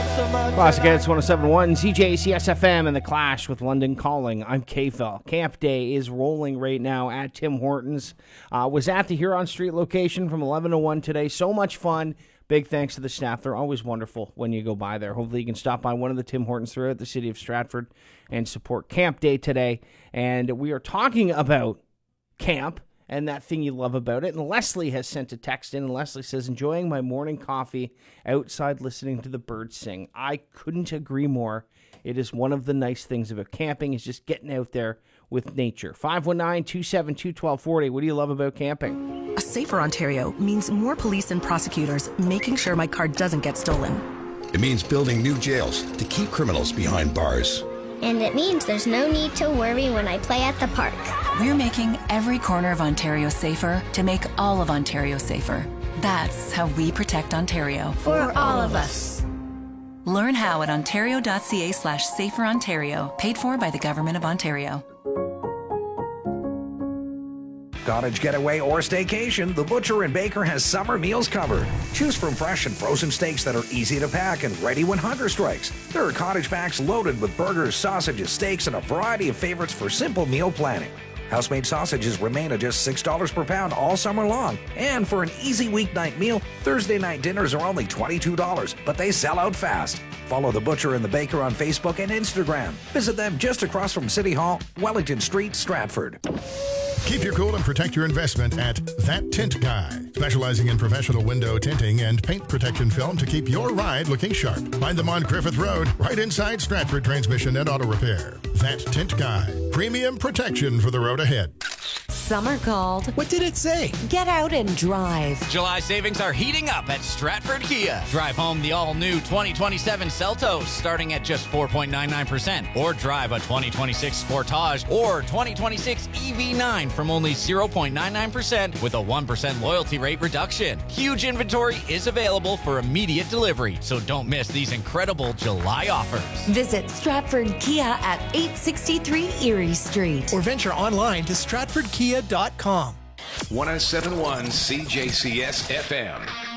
Classic Hits 107.1, CJCS FM, and The Clash with London Calling. I'm K-Fel. Camp Day is rolling right now at Tim Hortons. Was at the Huron Street location from 11 to 1 today. So much fun. Big thanks to the staff. They're always wonderful when you go by there. Hopefully you can stop by one of the Tim Hortons throughout the city of Stratford and support Camp Day today. And we are talking about camp and that thing you love about it. And Leslie has sent a text in, and Leslie says, enjoying my morning coffee outside listening to the birds sing. I couldn't agree more. It is one of the nice things about camping is just getting out there with nature. 519-272-1240. What do you love about camping? A safer Ontario means more police and prosecutors making sure my car doesn't get stolen. It means building new jails to keep criminals behind bars. And it means there's no need to worry when I play at the park. We're making every corner of Ontario safer to make all of Ontario safer. That's how we protect Ontario. For all of us. Learn how at ontario.ca/saferontario, paid for by the Government of Ontario. Cottage getaway or staycation, the Butcher and Baker has summer meals covered. Choose from fresh and frozen steaks that are easy to pack and ready when hunger strikes. There are cottage packs loaded with burgers, sausages, steaks, and a variety of favorites for simple meal planning. House-made sausages remain at just $6 per pound all summer long. And for an easy weeknight meal, Thursday night dinners are only $22, but they sell out fast. Follow the Butcher and the Baker on Facebook and Instagram. Visit them just across from City Hall, Wellington Street, Stratford. Keep your cool and protect your investment at That Tint Guy, specializing in professional window tinting and paint protection film to keep your ride looking sharp. Find them on Griffith Road, right inside Stratford Transmission and Auto Repair. That Tint Guy, premium protection for the road ahead. Summer called. What did it say? Get out and drive. July savings are heating up at Stratford Kia. Drive home the all-new 2027 Seltos starting at just 4.99%. Or drive a 2026 Sportage or 2026 EV9 from only 0.99% with a 1% loyalty rate reduction. Huge inventory is available for immediate delivery, so don't miss these incredible July offers. Visit Stratford Kia at 863 Erie Street. Or venture online to stratfordkia.com. 107.1 CJCS FM.